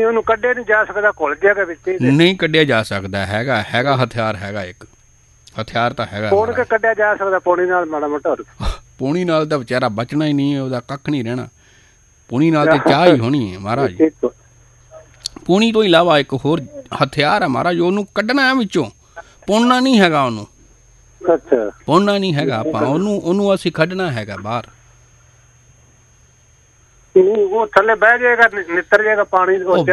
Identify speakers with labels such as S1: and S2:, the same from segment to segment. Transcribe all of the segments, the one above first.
S1: ਨਹੀਂ ਉਹਨੂੰ ਕੱਢਿਆ ਨਹੀਂ ਜਾ ਸਕਦਾ, ਘੁਲ ਜਾਏਗਾ ਵਿੱਚ ਹੀ।
S2: ਨਹੀਂ ਕੱਢਿਆ ਜਾ ਸਕਦਾ, ਹੈਗਾ ਹਥਿਆਰ, ਹੈਗਾ ਇੱਕ ਹਥਿਆਰ ਤਾਂ ਹੈਗਾ।
S1: ਪੌਣ ਕੇ ਕੱਢਿਆ ਜਾ ਸਕਦਾ ਪੌਣੀ ਨਾਲ, ਮਾੜਾ ਮੋਟਾ। ਪੌਣੀ
S2: ਨਾਲ ਤਾਂ ਵਿਚਾਰਾ ਬਚਣਾ ਹੀ ਨਹੀਂ, ਉਹਦਾ ਕੱਖ ਨਹੀਂ ਰਹਿਣਾ। ਪੌਣੀ ਨਾਲ ਤੇ ਚਾਹ ਹੀ ਹੋਣੀ ਹੈ ਮਹਾਰਾਜ। ਪੌਣੀ ਤੋਂ ਇਲਾਵਾ ਇੱਕ ਹੋਰ ਹਥਿਆਰ ਹੈ ਮਹਾਰਾਜ, ਉਹਨੂੰ ਕੱਢਣਾ ਹੈ ਵਿੱਚੋਂ, ਪੁਣਨਾ ਨਹੀਂ ਹੈਗਾ ਉਹਨੂੰ।
S1: ਅੱਛਾ,
S2: ਪੁਣਨਾ ਨਹੀਂ ਹੈਗਾ ਆਪਾਂ ਉਹਨੂੰ ਅਸੀਂ ਕੱਢਣਾ ਹੈਗਾ ਬਾਹਰ।
S1: ਉਹ ਥੱਲੇ ਬਹਿ ਜਾਏਗਾ, ਨਿੱਤਰ ਜਾਏਗਾ ਪਾਣੀ, ਬਹਿ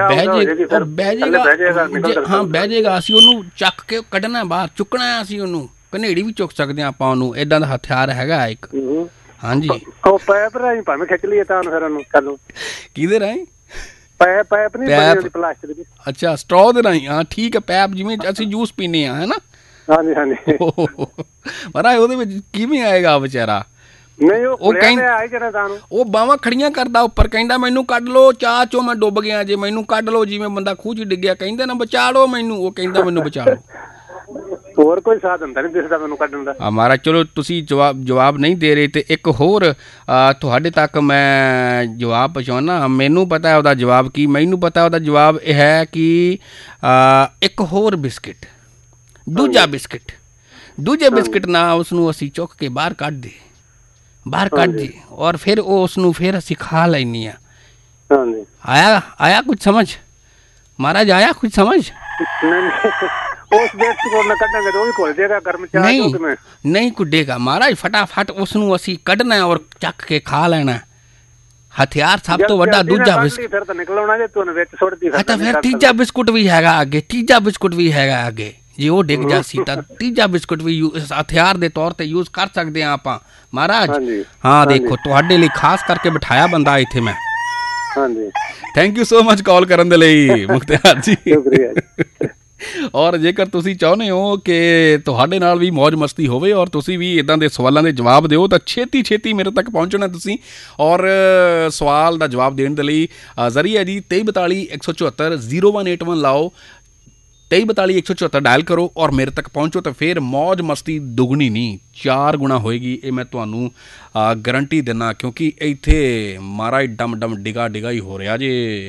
S2: ਜਾਏਗਾ। ਅਸੀਂ ਉਹਨੂੰ ਚੱਕ ਕੇ ਕੱਢਣਾ ਬਾਹਰ, ਚੁੱਕਣਾ ਅਸੀਂ ਉਹਨੂੰ, ਘਨੇੜੀ ਵੀ ਚੁੱਕ ਸਕਦੇ ਹਾਂ ਆਪਾਂ ਉਹਨੂੰ। ਏਦਾਂ ਦਾ ਹਥਿਆਰ ਹੈਗਾ ਇੱਕ। ਹਾਂਜੀ,
S1: ਉਹ ਪੈਪ ਰਾਹੀਂ ਭਾਵੇਂ ਖਿੱਚ ਲਈਏ ਤਾਂ ਫਿਰ ਉਹਨੂੰ। ਚਲੋ, ਕਿਹਦੇ ਰਾਹੀਂ? ਪੈਪ ਨਹੀਂ, ਪਲਾਸਟਿਕ ਦੀ। ਅੱਛਾ,
S2: ਸਟ੍ਰੋ ਦੇ ਰਾਹੀਂ। ਹਾਂ ਠੀਕ ਹੈ, ਪੈਪ ਜਿਵੇਂ ਅਸੀਂ ਜੂਸ ਪੀਂਦੇ ਹਾਂ, ਹੈ ਨਾ।
S1: ਹਾਂਜੀ ਹਾਂਜੀ।
S2: ਮਹਾਰਾਜ ਉਹਦੇ ਵਿੱਚ ਕਿਵੇਂ ਆਏਗਾ ਵਿਚਾਰਾ?
S1: ਨਹੀਂ, ਉਹ ਕਹਿੰਦਾ
S2: ਉਹ ਬਾਹਾਂ ਖੜੀਆਂ ਕਰਦਾ ਉੱਪਰ, ਕਹਿੰਦਾ ਮੈਨੂੰ ਕੱਢ ਲਓ, ਚਾਹ ਚੋਂ ਮੈਂ ਡੁੱਬ ਗਿਆ ਜੇ, ਮੈਨੂੰ ਕੱਢ ਲਓ। ਜਿਵੇਂ ਬੰਦਾ ਖੂਹ ਚ ਡਿੱਗਿਆ, ਕਹਿੰਦੇ ਨਾ ਬਚਾ ਲਓ ਮੈਨੂੰ, ਉਹ ਕਹਿੰਦਾ ਮੈਨੂੰ ਬਚਾ ਲਓ।
S1: ਹੋਰ ਕੋਈ ਸਾਧਨ ਤਾਂ ਨਹੀਂ ਦਿਸਦਾ ਮੈਨੂੰ ਕੱਢਣ ਦਾ।
S2: ਮਹਾਰਾਜ ਚਲੋ ਤੁਸੀਂ ਜਵਾਬ ਨਹੀਂ ਦੇ ਰਹੇ, ਤੇ ਇੱਕ ਹੋਰ ਤੁਹਾਡੇ ਤੱਕ ਮੈਂ ਜਵਾਬ ਪਹੁੰਚਾਉਣਾ। ਮੈਨੂੰ ਪਤਾ ਉਹਦਾ ਜਵਾਬ ਕੀ, ਮੈਨੂੰ ਪਤਾ ਉਹਦਾ ਜਵਾਬ ਇਹ ਹੈ ਕਿ ਇੱਕ ਹੋਰ ਬਿਸਕਿਟ, ਦੂਜੇ ਬਿਸਕਿਟ ਨਾਲ ਉਸਨੂੰ ਅਸੀਂ ਚੁੱਕ ਕੇ ਬਾਹਰ ਕੱਢ ਦੇ ਔਰ ਫਿਰ ਉਸਨੂੰ ਫਿਰ ਅਸੀਂ ਖਾ ਲੈਂਦੇ ਹਾਂ। ਆਇਆ ਕੁਝ ਸਮਝ ਮਹਾਰਾਜ? ਆਇਆ ਕੁਝ ਸਮਝ? ਨਹੀਂ ਕੁੱਡੇਗਾ ਮਹਾਰਾਜ, ਫਟਾਫਟ ਉਸਨੂੰ ਅਸੀਂ ਕੱਢਣਾ ਔਰ ਚੱਕ ਕੇ ਖਾ ਲੈਣਾ। ਹਥਿਆਰ ਸਭ ਤੋਂ ਵੱਡਾ ਦੂਜਾ ਬਿਸਕੁਟ। ਫਿਰ ਤੀਜਾ ਬਿਸਕੁਟ ਵੀ ਹੈਗਾ ਅੱਗੇ, ਜੇ ਉਹ ਡਿੱਗ ਜਾਸੀ ਤਾਂ ਤੀਜਾ ਬਿਸਕੁਟ ਵੀ ਹਥਿਆਰ ਦੇ ਤੌਰ ਤੇ ਯੂਜ਼ ਕਰ ਸਕਦੇ ਹਾਂ ਆਪਾਂ ਮਹਾਰਾਜ। ਹਾਂ ਦੇਖੋ, ਤੁਹਾਡੇ ਲਈ ਖਾਸ ਕਰਕੇ ਬਿਠਾਇਆ ਬੰਦਾ ਇੱਥੇ ਮੈਂ। ਥੈਂਕ ਯੂ ਸੋ ਮਚ ਕਾਲ ਕਰਨ ਦੇ ਲਈ ਮੁਖਤਿਆਰ ਜੀ। ਔਰ ਜੇਕਰ ਤੁਸੀਂ ਚਾਹੁੰਦੇ ਹੋ ਕਿ ਤੁਹਾਡੇ ਨਾਲ ਵੀ ਮੌਜ ਮਸਤੀ ਹੋਵੇ ਔਰ ਤੁਸੀਂ ਵੀ ਇੱਦਾਂ ਦੇ ਸਵਾਲਾਂ ਦੇ ਜਵਾਬ ਦਿਓ, ਤਾਂ ਛੇਤੀ ਮੇਰੇ ਤੱਕ ਪਹੁੰਚਣਾ ਤੁਸੀਂ। ਔਰ ਸਵਾਲ ਦਾ ਜਵਾਬ ਦੇਣ ਦੇ ਲਈ ਜ਼ਰੀਆ ਜੀ 2342 174 0181 ਲਾਓ, 2342 174 ਡਾਇਲ ਕਰੋ ਔਰ ਮੇਰੇ ਤੱਕ ਪਹੁੰਚੋ, ਤਾਂ ਫਿਰ ਮੌਜ ਮਸਤੀ ਦੁੱਗਣੀ ਨਹੀਂ 4 ਗੁਣਾ ਹੋਏਗੀ। ਇਹ ਮੈਂ ਤੁਹਾਨੂੰ ਗਰੰਟੀ ਦਿੰਦਾ, ਕਿਉਂਕਿ ਇੱਥੇ ਮਹਾਰਾਜ ਡਮ ਡਿਗਾ ਹੀ ਹੋ ਰਿਹਾ ਜੇ।